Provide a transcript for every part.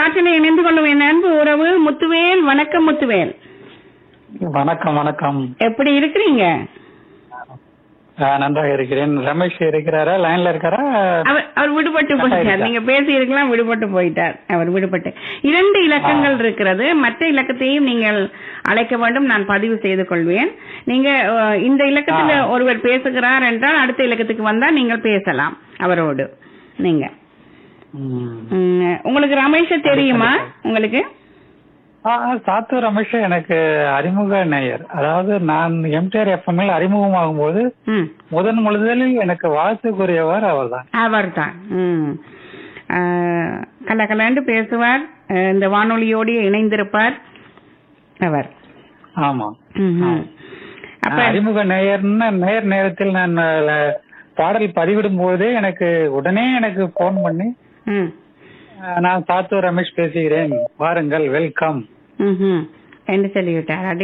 காற்றில் இணைந்து கொள்ளும் என் அன்பு உறவு முத்துவேல். வணக்கம் முத்துவேல். வணக்கம் வணக்கம். எப்படி இருக்கிறீங்க? நன்றாக இருக்கிறேன். ரமேஷ் இருக்கிறாரா? லைன்ல இருக்காரா? அவர் விடுபட்டு போயிட்டார். நீங்க பேசி இருக்கலாம், விடுபட்டு போயிட்டார். அவர் விடுபட்டு 2 இலக்கங்கள் இருக்கிறது. மற்ற இலக்கத்தையும் நீங்கள் அழைக்க வேண்டும், நான் பதிவு செய்து கொள்வேன். நீங்க இந்த இலக்கத்தில் ஒருவர் பேசுகிறார் என்றால் அடுத்த இலக்கத்துக்கு வந்தா நீங்கள் பேசலாம் அவரோடு. நீங்க உங்களுக்கு ரமேஷ தெரியுமா? உங்களுக்கு சாத்தூர் ரமேஷ் எனக்கு அறிமுக நேயர். அதாவது நான் எம்டிஆர் எஃப்எம்எல் அறிமுகமாகும் போது முதலில் எனக்கு வாழ்த்துக்குரியவர் அவர்தான். அவர்தான் கலகலண்டு பேசுவார், இந்த வானொலியோடு இணைந்திருப்பார் அவர். ஆமா, அப்ப அறிமுக நேயர் நேரத்தில் நான் பாடல் பதிவிடும் போதே உடனே எனக்கு போன் பண்ணி நான் சாத்தூர் ரமேஷ் பேசுகிறேன், வாருங்கள், வெல்கம் என்று சொல்லிவிட்டார்.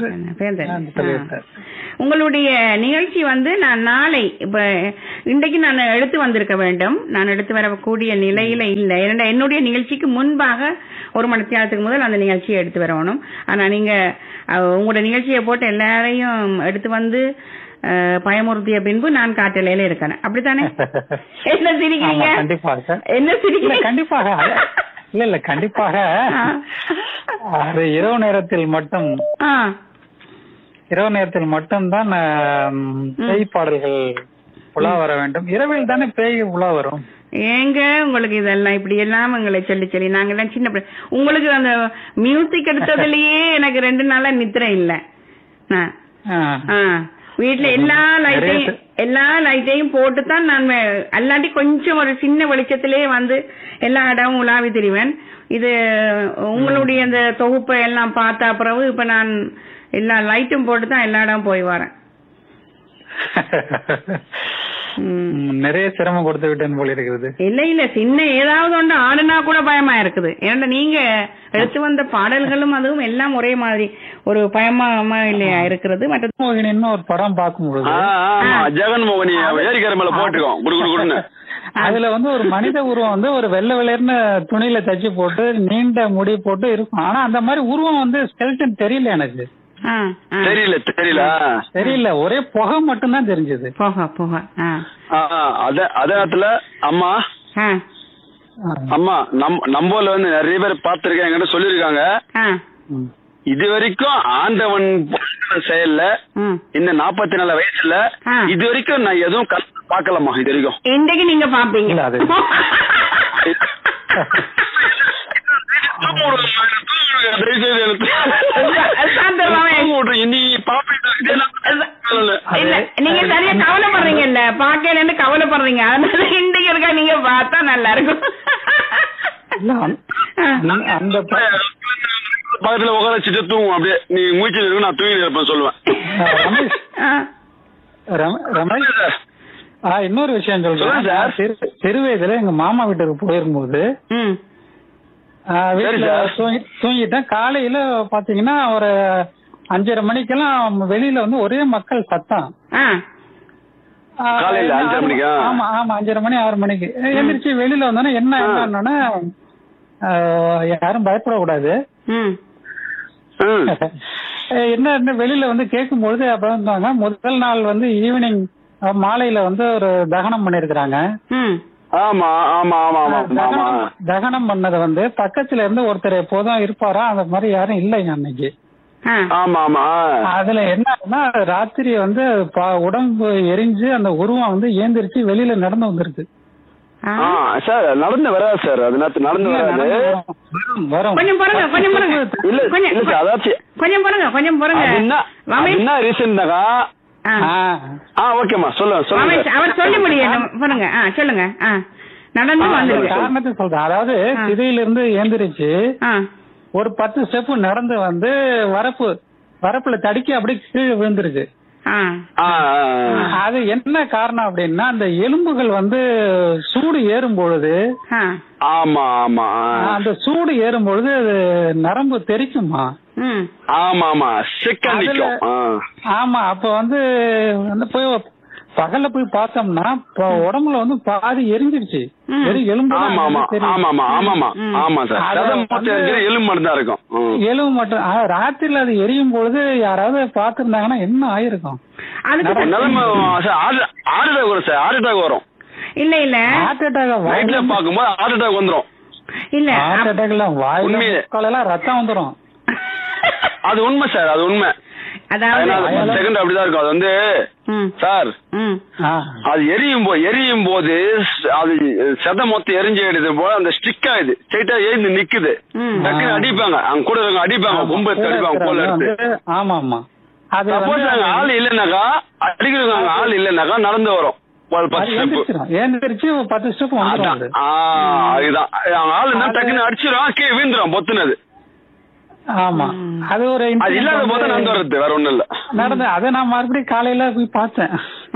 உங்களுடைய நிகழ்ச்சி நான் நாளை இன்றைக்கு நான் எடுத்து வந்திருக்க வேண்டும். நான் எடுத்து வரக்கூடிய நிலையில இல்லை. என்னுடைய நிகழ்ச்சிக்கு முன்பாக 1 மணி நேரத்துக்கு முதல் அந்த நிகழ்ச்சியை எடுத்து வரணும். ஆனா நீங்க உங்களோட நிகழ்ச்சியை போட்டு எல்லாரையும் எடுத்து வந்து பயமுறுத்திய பின்பு நான் காட்டலையில இருக்கேன். அப்படித்தானே? என்ன சிரிக்கிறீங்க? என்ன சிரிக்கிறீங்க? கண்டிப்பாக இல்ல கண்டிப்பாக அது இரவு நேரத்தில் மட்டும்தான் பேய் பாடல்கள் உலா வர வேண்டும். இரவில் தானே பேய் உலா வரும். ஏங்க உங்களுக்கு இதெல்லாம் இப்படி எல்லாம் எங்களை சொல்லி நாங்கெல்லாம் சின்ன பிள்ளை. உங்களுக்கு அந்த மியூசிக் எடுத்ததுலயே எனக்கு 2 நாளா நித்திரை இல்லை. வீட்டுல எல்லா லைட்டையும் போட்டுத்தான் நான் அல்லாட்டி கொஞ்சம் ஒரு சின்ன வெளிச்சத்திலேயே எல்லா இடமும் உலாவி தெரிவேன். இது உங்களுடைய அந்த தொகுப்பை எல்லாம் பார்த்த பிறகு இப்ப நான் எல்லா லைட்டும் போட்டுதான் எல்லா இடமும் போய் வரேன். நிறைய சிரமம் கொடுத்து விட்டேன் போல இருக்கிறது. இல்ல சின்ன ஏதாவது ஒன்று ஆடுனா கூட பயமா இருக்குது. ஏன்னா நீங்க எடுத்து வந்த பாடல்களும் அதுவும் எல்லாம் ஒரே மாதிரி ஒரு பயமா இல்லையா இருக்கிறது. மோகினி ஒரு படம் பார்க்கும்போது ஜெகன்மோகினி போட்டுக்கோம். அதுல ஒரு மனித உருவம் ஒரு வெள்ளை வெள்ளையர்னு துணியில தச்சு போட்டு நீண்ட முடி போட்டு இருக்கும். ஆனா அந்த மாதிரி உருவம் ஸ்கெல்டன் தெரியல எனக்கு. தெரியல, ஒரே புகை மட்டும்தான் தெரிஞ்சது. அதே அம்மா நம்மள நிறைய பேர் பாத்துருக்கேன், சொல்லிருக்காங்க. இது வரைக்கும் ஆண்டவன் செயல்ல இந்த 44 வயசுல இது வரைக்கும் நான் எதுவும் பாக்கலாமா? இது வரைக்கும் இன்றைக்கு நீங்க பாப்பீங்களா? அது நீங்க சரியா கவலைப்படுறீங்க, இல்ல பாக்கலன்னு கவலைப்படுறீங்க. அதனால இன்றைக்கு இருக்கா நீங்க பார்த்தா நல்லா இருக்கும். அந்த பக்கத்துல உட்கார தூங்கும். அப்படியே நீ மூச்சு இருக்கு, நான் தூங்கி இருப்பேன் சொல்லுவேன். ரமேஷ், இன்னொரு விஷயம் சொல்றேன். சிறு வயதுல எங்க மாமா வீட்டுக்கு போயிருக்கும்போது தூங்கிட்டேன். காலையில பாத்தீங்கன்னா ஒரு 5:30 மணிக்கெல்லாம் வெளியில ஒரே மக்கள் சத்தம். ஆமா 5:30 மணி 6 மணிக்கு எந்திரிச்சு வெளியில வந்தோன்னா என்னன்னா யாரும் பயப்படக்கூடாது. என்ன வெளியில கேட்கும்பொழுது அப்ப வந்தாங்க. முதல் நாள் ஈவினிங் மாலையில ஒரு தகனம் பண்ணிருக்கிறாங்க. தகனம் பண்ணது பக்கத்துல இருந்து ஒருத்தர் எப்போதும் இருப்பாரா, அந்த மாதிரி யாரும் இல்லைங்க அன்னைக்கு. அதுல என்னன்னா ராத்திரி உடம்பு எரிஞ்சு அந்த உருவம் ஏந்திரிச்சு வெளியில நடந்து வந்திருக்கு. சார் நடந்து வராது சார், அது நடந்து வராது. வரும் கொஞ்சம் என்ன ரீசன்னாக்கா ஓகேமா சொல்லுங்க. அவர் சொல்லி முடியும் பாருங்க. சொல்லுங்க. நடந்து வந்து காரணத்தை சொல்றேன். அதாவது சிதையில இருந்து ஏந்திரிச்சு ஒரு 10 ஸ்டெப் நடந்து வரப்புல தடிக்க அப்படியே கீழே விழுந்துருக்கு. அது என்ன காரணம் அப்படின்னா அந்த எலும்புகள் சூடு ஏறும் பொழுது அந்த சூடு ஏறும் பொழுது அது நரம்பு தெரிக்குமா. ஆமா அப்ப போய் பகல்ல போய் பார்த்தோம்னா உடம்புல வந்து பாதி எரிஞ்சிருச்சு. எலும்பு எலும்பு மட்டும். ராத்திரில அது எரியும் பொழுது யாராவது பாத்துருந்தாங்கன்னா என்ன ஆயிருக்கும்? வரும் இல்ல இல்ல ஹார்ட் அட்டாக் பாக்கும்போது ஹார்ட் அட்டாக் வந்துரும். இல்ல ஹார்ட் அட்டாக் எல்லாம் வாயில ரத்தம் வந்துரும். அது உண்மை சார், அது உண்மை. செகண்ட் அப்படிதான் இருக்கும். அது வந்து சார் அது எரியும் போது அது செத மொத்தம் எரிஞ்சு எடுத்து போல அந்த ஸ்டிக் ஆகுது, ஸ்ட்ரைட்டா எழுந்து நிக்குது. டக்குன்னு அடிப்பாங்க, அங்க கூட அடிப்பாங்க, கும்பு அடிப்பாங்க போல எடுத்து. ஆமா ஆமா. சப்போஸ் அங்க ஆள் இல்லைன்னாக்கா அடிக்கிறவங்க ஆள் இல்லைன்னாக்கா நடந்து வரும் 10 ஸ்டெப். அதுதான் ஆளுன்னா டக்குன்னு அடிச்சிடும், கீழே வீந்துரும் பொத்துனது. ஆமா, அது ஒரு இல்லாத போது நடந்து வர்றது, வேற ஒண்ணும் இல்ல நடந்து. அதை நான் மறுபடியும் காலையில போய் பார்த்தேன்.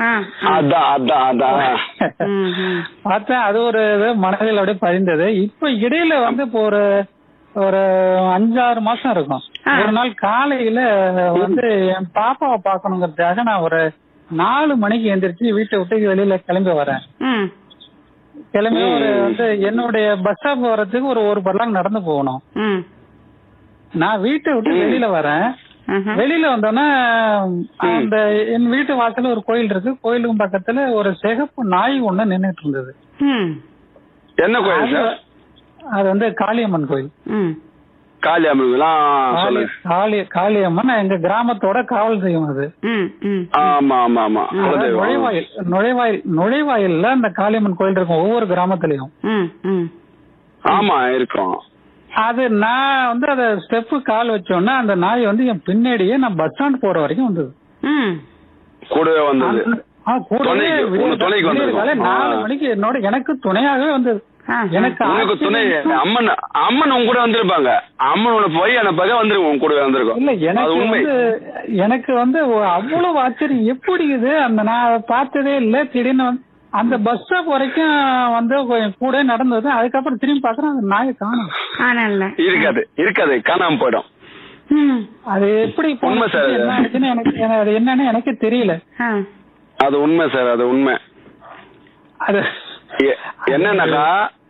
பார்த்தேன், அது ஒரு மனதில் அப்படியே பதிந்தது. இப்ப இடையில வந்து இப்போ ஒரு 5-6 மாசம் இருக்கும். ஒரு நாள் காலையில வந்து என் பாப்பாவை பாக்கணுங்கிறதுக்காக நான் ஒரு 4 மணிக்கு எந்திரிச்சு வீட்டை விட்டு வெளியில கிளம்பி வரேன். கிளம்பி வந்து என்னுடைய பஸ் ஸ்டாப் வர்றதுக்கு ஒரு பர்லாங் நடந்து போகணும். நான் வீட்டை விட்டு வெளியில வரேன். வெளியில வந்தோன்னா அந்த என் வீட்டு வாசல்ல ஒரு கோயில் இருக்கு. கோயிலுக்கும் பக்கத்துல ஒரு சிகப்பு நாய் ஒண்ணு நின்னுட்டு இருந்தது. என்ன கோயில்? அது வந்து காளியம்மன் கோயில். காளியம்மன் எங்க கிராமத்தோட காவல் தெய்வம் அது. நுழைவாயில்ல அந்த காளியம்மன் கோயில் இருக்கும் ஒவ்வொரு கிராமத்திலயும். ஆமா இருக்கும். அது நான் வந்து அத ஸ்டெப்பு கால் வச்சோன்னா அந்த நாய் வந்து என் பின்னாடியே நான் பஸ் ஸ்டாண்ட் போற வரைக்கும் வந்தது. கூடவே வந்தது. 4 மணிக்கு என்னோட எனக்கு துணையாகவே வந்தது. எனக்கு துணை அம்மன் உங்க கூட வந்திருப்பாங்க. அம்மனோட போய் எனக்கு வந்துருக்கும், கூடவே வந்திருக்கும். இல்ல எனக்கு வந்து அவ்வளவு ஆச்சரியம். எப்படி இது அந்த நான் பார்த்ததே இல்ல. திடீர்னு வந்து அந்த பஸ் ஸ்டாப் வரைக்கும் வந்து கூட நடந்தது. அதுக்கப்புறம் திரும்பி பாக்குறேன் அந்த நாயை காணும். இருக்காது காணாம போயிடும். அது எப்படி என்னன்னு எனக்கு தெரியல. அது உண்மை சார், அது உண்மை. அது என்னன்னாக்கா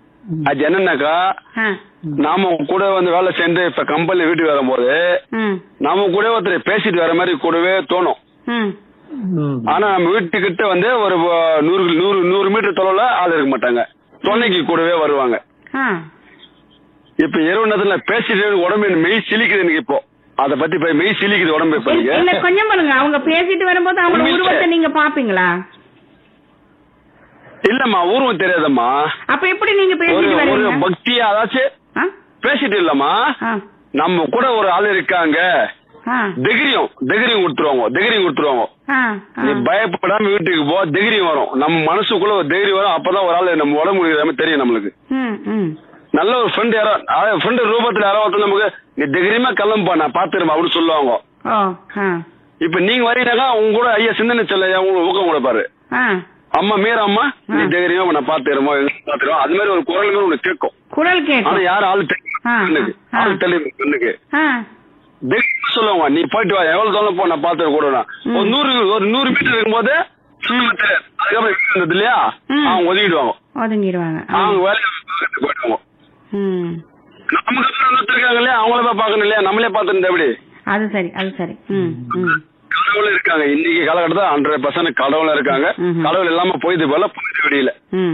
நாம கூட வந்து வேலை சேர்ந்து இப்ப கம்பெனி வீட்டுக்கு வரும்போது நாம கூட ஒருத்தர் பேசிட்டு வர மாதிரி கூடவே தோணும். ஆனா நம்ம வீட்டுக்கிட்ட வந்து ஒரு 100 மீட்டர் தொலைவுல ஆள் இருக்க மாட்டாங்க, துணைக்கு கூடவே வருவாங்க. இப்ப இரவு நேரத்துல பேசிட்டு உடம்பு மெய் சிலிக்குது எனக்கு. இப்போ அத பத்தி மெய் சிலிக்குது உடம்பு. கொஞ்சம் பாருங்க, அவங்க பேசிட்டு வரும்போது அவங்க உருவத்தை நீங்க பாப்பீங்களா? இல்லம்மா, உருவம் தெரியாதம்மா. அப்ப எப்படி நீங்க பேசிட்டு பக்தியா அதாச்சும் பேசிட்டு இல்லம்மா, நம்ம கூட ஒரு ஆள் இருக்காங்க, தைரியம் கொடுத்துருவாங்க. நீ பயப்படாம வீட்டுக்கு போ, தைரியம் வரும். நம்ம மனசுக்குள்ள ஒரு தைரியம் வரும். அப்பதான் ஒரு ஆள் நம்ம உடம்பு தெரியும் நம்மளுக்கு. நல்ல ஒரு ஃப்ரெண்ட் ஃப்ரெண்ட் ரூபத்துல யாராவது நமக்கு நீ தைரியமா கிளம்பா, நான் பாத்துருமா அப்படின்னு சொல்லுவாங்க. இப்ப நீங்க வரீங்கன்னாக்கா உங்க கூட ஐயா சிந்தனை சொல்ல உங்களுக்கு ஊக்கம் கொடுப்பாரு. அம்மா மீரா அம்மா நீ தைரியமா நான் பாத்துருமோ பாத்துருவோம். அது மாதிரி ஒரு குரல் உனக்கு கேட்கும். குரல் கேட்கும். ஆனா யாரும் ஆள் தெளிவுக்கு சொல்லுவாங்க, நீ போயிட்டு வா, எவ்வளவு தூரம் போ, நான் பாத்துட்டு கூட. ஒரு 100 மீட்டர் இருக்கும்போது அதுக்கப்புறம் இருந்தது இல்லையா, அவங்க ஒதுங்கிடுவாங்க. அவங்க வேலையை போயிடுவாங்க. நமக்கு அப்புறம் இருக்காங்க இல்லையா, அவங்கள போய் பாக்கணும் இல்லையா, நம்மளே பாத்துருந்தா எப்படி? அது சரி. கடவுள் இருக்காங்க இன்னைக்கு காலகட்டத்தில் 100% கடவுள் இருக்காங்க. கடவுள் இல்லாம போயிது போல போயிட்டு விடியல.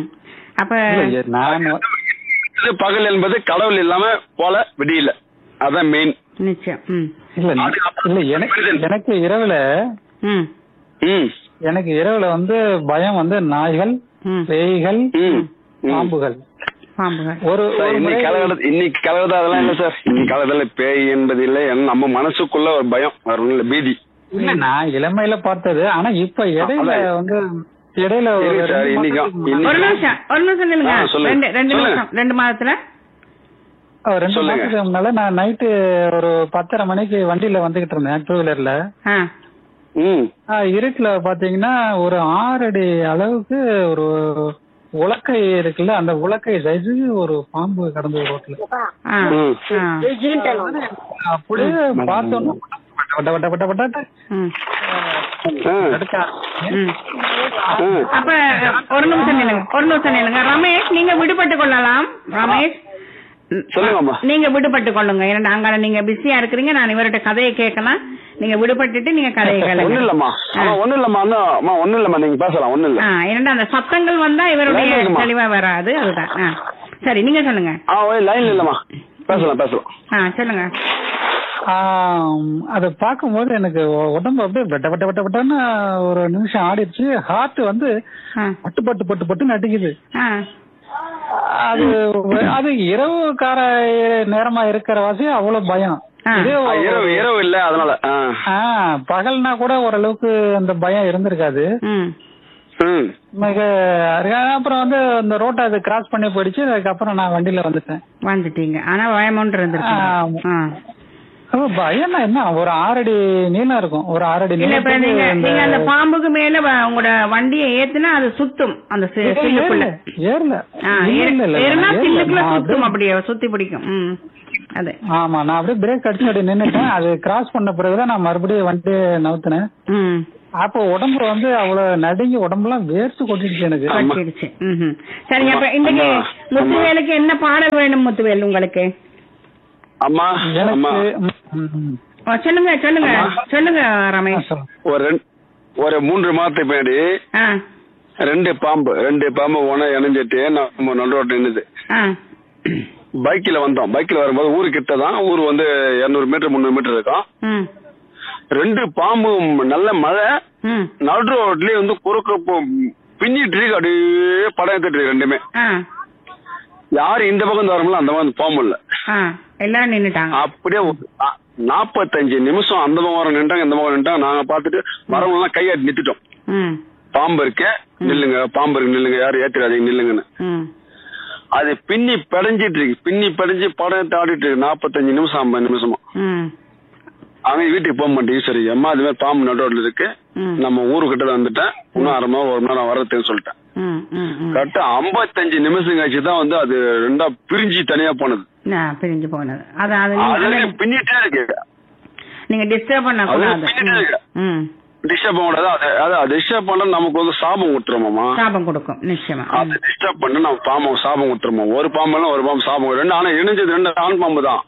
பகல் என்பது கடவுள் இல்லாம போல விடியல, அதான் மெயின். எனக்கு இரவுல வந்து பயம் வந்து நாய்கள், பேய்கள், பாம்புகள். இன்னைக்கு காலகட்டத்தில் அதெல்லாம் இல்ல சார். இன்னைக்கு காலத்துல பேய் என்பது இல்லை, நம்ம மனசுக்குள்ள ஒரு பயம், பீதி. இல்ல நான் இளமையில பார்த்தது. ஆனா இப்ப இடையில வந்து ரெண்டு மாதத்துல 2 மாசத்துக்கு முன்னால நான் நைட்டு ஒரு 10:30 மணிக்கு வண்டியில வந்துகிட்டு இருந்தேன் 2 வீலர்ல. இருட்டுல பாத்தீங்கன்னா ஒரு 6 அடி அளவுக்கு ஒரு உலக்கை இருக்குல்ல, அந்த உலக்கை சைஸு ஒரு பாம்பு கடந்து ரோட்ல. அப்படியே பார்த்தோம் அப்ப ஒரு நிமிஷம் நில்லுங்க ரமேஷ், நீங்க விடுபட்டு கொள்ளலாம். ரமேஷ் சொல்லுங்கம்மா. நீங்க விடுபட்டு கொள்ளுங்க. ஏன்னா அங்க நீங்க பிஸியா இருக்கிறீங்க. நான் இவர்கிட்ட கதையை கேட்கலாம். நீங்க விடுபட்டுட்டு நீங்க கதையை கேளுங்க. ஒண்ணு இல்லம்மா நீங்க பேசலாம். ஒண்ணு இல்ல. ஏன்னா அந்த சத்தங்கள் வந்தா இவருடைய தெளிவா வராது. அதுதான். சரி, நீங்க சொல்லுங்க. லைன்ல இல்லம்மா, பேசலாம். சொல்லுங்க. அத பாக்கும்போது எனக்கு உடம்பு அப்படியே வெட்ட வெட்ட வெட்ட வெட்டன்னு ஒரு நிமிஷம் ஆடிடுச்சு. ஹார்ட் வந்து பட்டு பட்டு பட்டு பட்டு நடிக்குது. அது இரவுக்கார நேரமா இருக்கிற வாசி அவ்வளவு பயம். இரவு இல்ல, அதனால பகல்னா கூட ஓரளவுக்கு அந்த பயம் இருந்திருக்காது. அப்புறம் வந்து இந்த ரோட்டை அது கிராஸ் பண்ணி போயிடுச்சு. அதுக்கப்புறம் நான் வண்டியில வந்துட்டீங்க. ஆனா பயமொன்று இருந்திருக்கு. பயம் என்ன, ஒரு 6 அடி நீளம் இருக்கும். ஒரு 6 அடி நீளம். நீங்க அந்த பாம்புக்கு மேல உங்களோட வண்டியை ஏத்துனா அது சுத்தும். அந்த சில்லுக்குள்ள ஏறுனா சில்லுக்குள்ள சுத்தும். அப்படியே சுத்தி பிடிக்கும். அது ஆமா. நான் அப்படியே பிரேக் அடிச்சு அப்படியே நின்னுட்டேன். அது கிராஸ் பண்ண பிறகுதான் நான் மறுபடியும் வண்டியை நவுத்தினேன். அப்போ உடம்பு வந்து அவ்வளவு நடுங்கி உடம்புலாம் வேர்த்து கொட்டிடுச்சு எனக்கு. சரி, அப்ப இன்னைக்கு முத்துவேலுக்கு என்ன பாடல் வேணும்? முத்துவேல் உங்களுக்கு அம்மா சொல்லுங்க ரமேஷ். ஒரு 3 மாதத்துக்கு பின்னாடி 2 பாம்பு ஒண்ணு இணைஞ்சிட்டு நம்ம நடுரோட்டு நின்னுது. பைக்ல வந்தோம். பைக்ல வரும்போது ஊரு கிட்டதான். ஊர் வந்து 200 மீட்டர் 300 மீட்டர் இருக்கும். 2 பாம்பு நல்ல மழை நடு ரோட்லயே வந்து குறுக்க பின்னிட்டு இருக்கு. அப்படியே படம் எடுத்துட்டு இருக்கு ரெண்டுமே. யாரு இந்த பக்கம் வரமுல அந்த பக்கம் பாம்பு இல்ல, எல்லாரும் நின்னுட்டாங்க. அப்படியே 45 நிமிஷம் அந்த பக்கம் வர நின்றாங்க, இந்த பக்கம் நின்றாங்க. நாங்க பாத்துட்டு வரவங்க எல்லாம் கையாட்டி நிறுத்திட்டோம். பாம்பு இருக்கு நில்லுங்க, பாம்பு இருக்கு நில்லுங்க, யாரும் ஏத்திடாதீங்க நில்லுங்கன்னு. அது பின்னி படைஞ்சிட்டு இருக்கு. பின்னி படைஞ்சு படம் ஆடிட்டு இருக்கு 45 நிமிஷம் 50 நிமிஷமா. அவங்க வீட்டுக்கு போக மாட்டேங்க. சரி அம்மா அது மாதிரி பாம்பு நடுவில் இருக்கு, நம்ம ஊருக்கிட்ட தான் வந்துட்டேன், இன்னும் 1/2 மணி நேரம் 1 மணி நேரம் வர்றதுன்னு சொல்லிட்டேன். கரெக்டா 55 நிமிஷம் கழிச்சுதான் வந்து அது 2ஆ பிரிஞ்சு தனியா போனது. பிரிஞ்சு போனது. பின்னிட்டே இருக்கு. நீங்க டிஸ்டர்ப் பண்ண டிஸ்டர்ப் பண்ணக்கூடாது. டிஸ்டர்ப் பண்ண நமக்கு வந்து சாபம் கொடுத்துருமாமா. சாபம் கொடுக்கும் நிச்சயமா. அது டிஸ்டர்ப் பண்ண நம்ம பாம்பு சாபம் கொடுத்துருமா. ஒரு பாம்பு ஒரு பாம்பு சாபம் 2. ஆனா இணைஞ்சது 2 ஆண் பாம்பு தான்.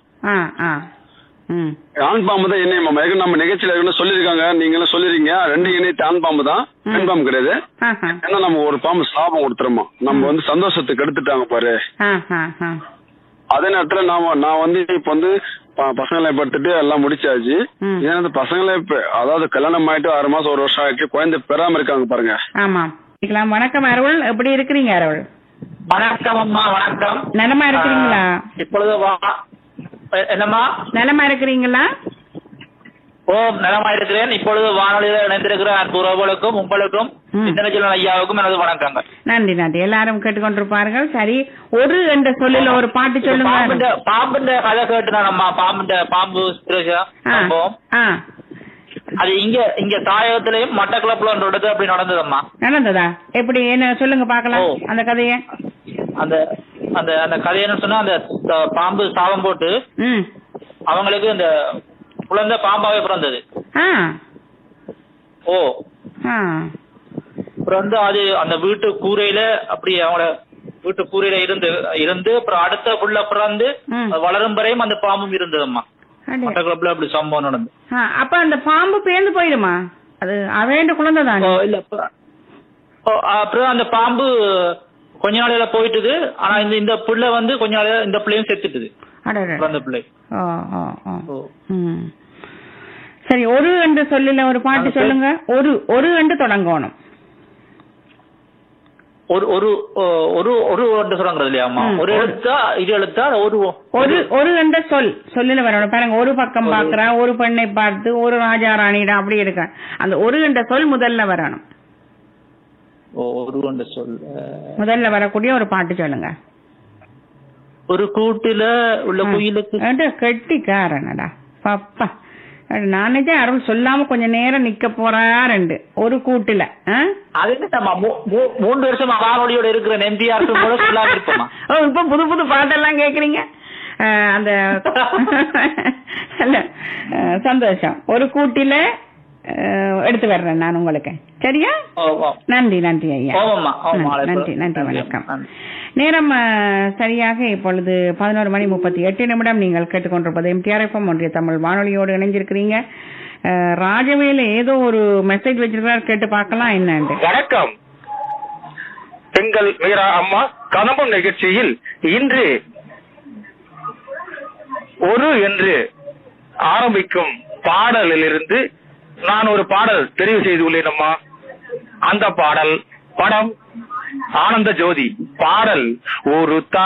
ஆண் பாம்பு தான் என்ன மாமா. நம்ம நிகழ்ச்சியில சொல்லிருக்காங்க, நீங்களும் சொல்லிருக்கீங்க. 2 இணைத்து ஆண் பாம்பு தான், பெண் பாம்பு கிடையாது. ஏன்னா நம்ம ஒரு பாம்பு சாபம் கொடுத்துருமா. நம்ம வந்து சந்தோஷத்துக்கு எடுத்துட்டாங்க பாரு. அதே நேரத்துல நான் வந்து இப்ப வந்து பசங்களை படுத்துட்டு எல்லாம் முடிச்சாச்சு. ஏன்னா பசங்களை அதாவது கல்யாணம் ஆயிட்டு 6 மாசம் 1 வருஷம் ஆயிட்டு குழந்தை பெறாம இருக்காங்க பாருங்க. ஆமா. வணக்கம் அருள், எப்படி இருக்கிறீங்க அருள்? வணக்கம் அம்மா. வணக்கம். நலமா இருக்கிறீங்களா? இப்பொழுது என்னம்மா நலமா இருக்கிறீங்களா? நலமா இருக்கிறேன். இப்பொழுது வானொலியில இணைந்திருக்கிற அன்புறவுகளுக்கும் உங்களுக்கும் சிந்தனைச்செல்வன் ஐயாவுக்கும் எனது வணக்கங்கள். நன்றி நன்றி. எல்லாரும் கேட்டுக்கொண்டிருப்பார்கள். சரி, ஒரு என்ற சொல்லில ஒரு பாட்டு சொல்லுங்க. பாம்புண்ட கதை கேட்டுனானம்மா. பாம்பு சம்பவம் அது இங்க தாயகத்திலையும் மட்டக்களப்புல அப்படி நடந்ததம்மா. நடந்ததா? எப்படி என்ன சொல்லுங்க பாக்கலாம் அந்த கதைய. அந்த அந்த அந்த கதை என்ன சொன்னா, அந்த பாம்பு சாபம் போட்டு அவங்களுக்கு இந்த குழந்தை பாம்பாவே பிறந்தது. பிறந்து அது அந்த வீட்டு கூரையில அப்படி அவங்கள வீட்டு கூரையில இருந்து அப்புறம் அடுத்த புள்ள பிறந்து வளரும் வரையும் அந்த பாம்பும் இருந்ததும்மா. மட்டக்களப்புல அப்படி சம்பவம் நடந்து. அப்ப அந்த பாம்பு பேர்ந்து போயிடுமா? அது அவேண்ட குழந்தை தான் இல்ல. அப்புறம் அந்த பாம்பு கொஞ்ச நாளையில போயிட்டுது. ஆனா இந்த பிள்ளை வந்து கொஞ்ச நாளையில இந்த பிள்ளையும் செத்துட்டுது. அந்த பிள்ளை. சரி, ஒரு என்று சொல்லல ஒரு பாட்டு சொல்லுங்க. ஒரு என்று தொடங்கணும். ஒரு சொல்றது இல்லையாமா? ஒரு எழுத்தா இது எழுத்தா ஒரு என்ற சொல்லல வரணும் பாருங்க. ஒரு பக்கம் பாக்குறா, ஒரு பெண்ணை பார்த்து, ஒரு ராஜா ராணிடா அப்படி இருக்க. அந்த ஒரு என்ற சொல் முதல்ல வரணும். ஒரு என்ற சொல் முதல்ல வரக்கூடிய ஒரு பாட்டு சொல்லுங்க. ஒரு கூட்டுல உள்ள குயிலுக்கு கெட்டிக்காரனடா பாப்பா. நானே அருள் சொல்லாம கொஞ்ச நேரம் நிக்க போறாரு. ஒரு கூட்டுல அது 3 வருஷமா வானொலியோட இருக்கிற எம்ஜிஆர் சொல்லாம இருப்போமா? இப்ப புது புது பாட்டெல்லாம் கேக்குறீங்க. அந்த சந்தோஷம். ஒரு கூட்டில எடுத்து வர்றேன் நான் உங்களுக்கு. சரியா? நன்றி நன்றி ஐயா. நன்றி நன்றி வணக்கம். நேரம் சரியாக இப்பொழுது 11:38. நீங்கள் கேட்டுக்கொண்டிருப்பது எம்டிஆர் எஃப்எம் ஒன்றிய தமிழ் வானொலியோடு இணைஞ்சிருக்கிறீங்க. ராஜவேலு ஏதோ ஒரு மெசேஜ் வச்சிருக்காரு, கேட்டு பார்க்கலாம் என்னன்னு. வணக்கம். எங்கள் மீரா அம்மா கதம்பம் நிகழ்ச்சியில் இன்று ஒரு என்று ஆரம்பிக்கும் பாடலிலிருந்து நான் ஒரு பாடல் தெரிவு செய்துள்ளேன் அம்மா. அந்த பாடல் படம் ஆனந்த ஜோதி. பாடல் ஒரு